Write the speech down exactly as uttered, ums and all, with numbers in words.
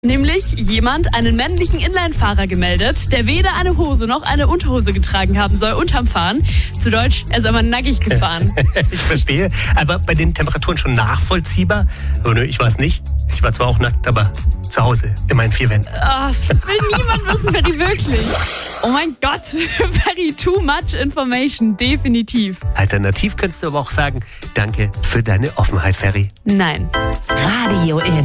Nämlich jemand einen männlichen Inline-Fahrer gemeldet, der weder eine Hose noch eine Unterhose getragen haben soll unterm Fahren. Zu Deutsch, er ist aber nackig gefahren. Ich verstehe, aber bei den Temperaturen schon nachvollziehbar? Oh, nö, ich war es nicht. Ich war zwar auch nackt, aber zu Hause, in meinen vier Wänden. Oh, das will niemand wissen, Ferry, wirklich. Oh mein Gott, Ferry, too much information, definitiv. Alternativ könntest du aber auch sagen, danke für deine Offenheit, Ferry. Nein. Radio in